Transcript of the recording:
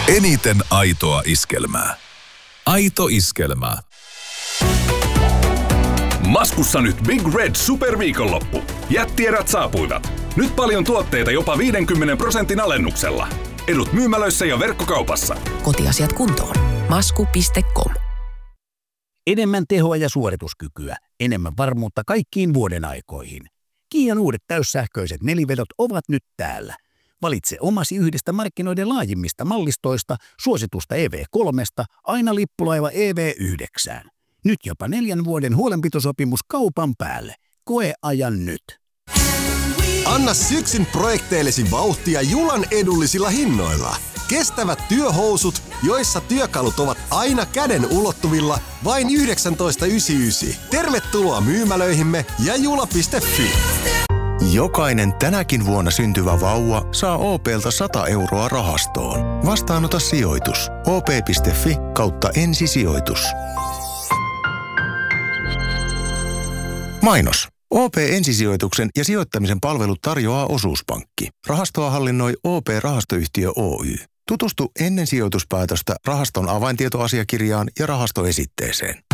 Eniten aitoa iskelmää. Aito iskelmää. Maskussa nyt Big Red superviikonloppu. Jättierät saapuivat. Nyt paljon tuotteita jopa 50% alennuksella. Edut myymälöissä ja verkkokaupassa. Kotiasiat kuntoon. Masku.com. Enemmän tehoa ja suorituskykyä. Enemmän varmuutta kaikkiin vuoden aikoihin. Kian uudet täyssähköiset nelivedot ovat nyt täällä. Valitse omasi yhdestä markkinoiden laajimmista mallistoista, suositusta EV3, aina lippulaiva EV9. Nyt jopa 4 vuoden huolenpitosopimus kaupan päälle. Koe ajan nyt. Anna syksyn projekteillesi vauhtia Julan edullisilla hinnoilla. Kestävät työhousut, joissa työkalut ovat aina käden ulottuvilla, vain 19,99. Tervetuloa myymälöihimme ja jula.fi. Jokainen tänäkin vuonna syntyvä vauva saa OP:lta 100 euroa rahastoon. Vastaanota sijoitus. op.fi/ensisijoitus. Mainos. OP-ensisijoituksen ja sijoittamisen palvelut tarjoaa Osuuspankki. Rahastoa hallinnoi OP-rahastoyhtiö Oy. Tutustu ennen sijoituspäätöstä rahaston avaintietoasiakirjaan ja rahastoesitteeseen.